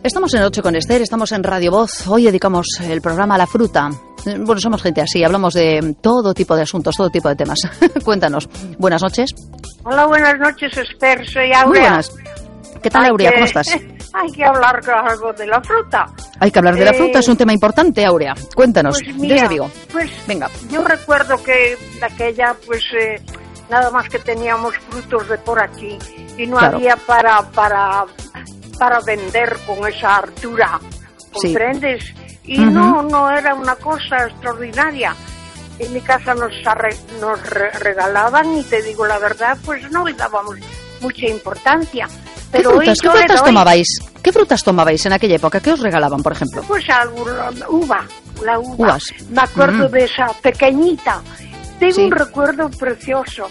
Estamos en Noche con Esther, estamos en Radio Voz. Hoy dedicamos el programa a la fruta. Bueno, somos gente así, hablamos de todo tipo de asuntos, todo tipo de temas. Cuéntanos. Buenas noches. Hola, buenas noches, Esther. Soy Aurea. Muy buenas. ¿Qué tal, Aurea? ¿Cómo estás? Hay que hablar algo de la fruta. Hay que hablar de la fruta, es un tema importante, Aurea. Cuéntanos, pues mira, desde Vigo. Pues venga. Yo recuerdo que de aquella, nada más que teníamos frutos de por aquí y no había para vender con esa altura, ¿comprendes? Sí. Y no era una cosa extraordinaria. En mi casa nos regalaban y te digo la verdad, pues no le dábamos mucha importancia. Pero ¿Qué frutas tomabais? ¿Qué frutas tomabais en aquella época? ¿Qué os regalaban, por ejemplo? Pues la uva. Uvas. Me acuerdo de esa pequeñita. Tengo un recuerdo precioso.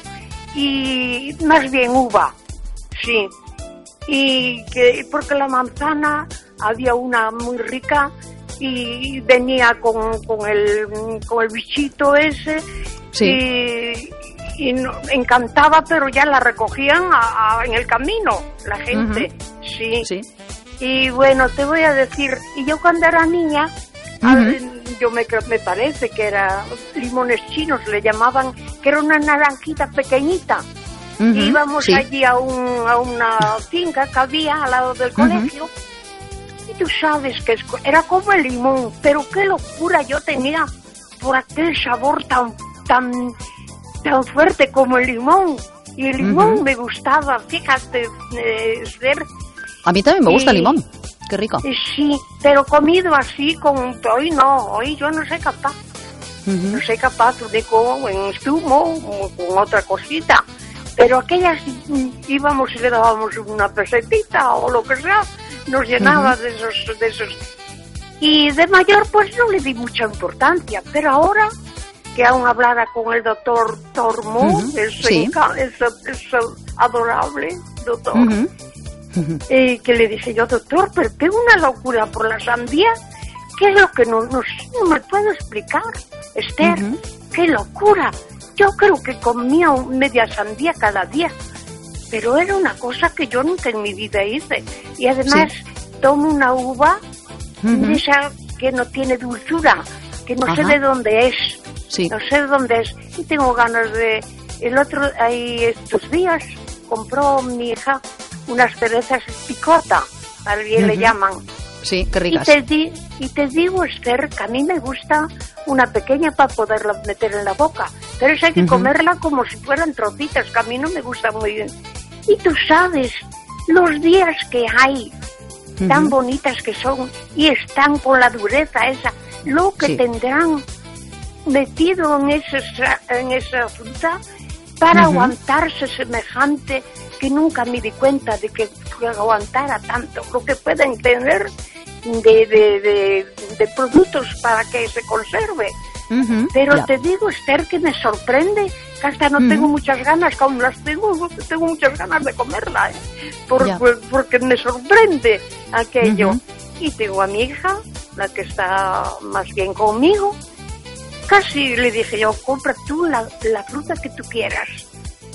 Y más bien uva, sí. Y porque la manzana había una muy rica y venía con el bichito ese. Sí. Y encantaba, pero ya la recogían en el camino, la gente, sí. Y bueno, te voy a decir, y yo cuando era niña, me parece que era limones chinos, le llamaban, que era una naranjita pequeñita. Íbamos allí a una finca que había al lado del colegio, y tú sabes que era como el limón, pero qué locura yo tenía por aquel sabor tan fuerte como el limón. Y el limón me gustaba, fíjate, Esther. A mí también me gusta el limón, qué rico. Sí, pero comido así, hoy yo no soy capaz. No soy capaz de en zumo o con otra cosita. Pero aquellas íbamos y le dábamos una pesetita o lo que sea, nos llenaba de esos. Y de mayor pues no le di mucha importancia, pero ahora que aún hablara con el doctor Tormo, ese adorable doctor, que le dije yo, doctor, pero tengo una locura por la sandía, ¿qué es lo que no me puedo explicar, Esther? ¡Qué locura! Yo creo que comía media sandía cada día, pero era una cosa que yo nunca en mi vida hice. Y además tomo una uva esa que no tiene dulzura, que no sé de dónde es. No sé de dónde es. Y tengo ganas de... estos días compró mi hija unas cerezas picota, también le llaman. Sí, qué ricas. Y te digo, Esther, que a mí me gusta una pequeña para poderla meter en la boca. Pero eso hay que comerla como si fueran trocitas, que a mí no me gusta muy bien. Y tú sabes, los días que hay, tan bonitas que son, y están con la dureza esa, lo que tendrán metido en esa fruta para aguantarse semejante, que nunca me di cuenta de que aguantara tanto, lo que pueden tener de productos para que se conserve. Pero te digo, Esther, que me sorprende, que hasta no tengo muchas ganas, que aún las tengo muchas ganas de comerla, porque me sorprende aquello. Y tengo a mi hija, la que está más bien conmigo, casi le dije yo, compra tú la fruta que tú quieras.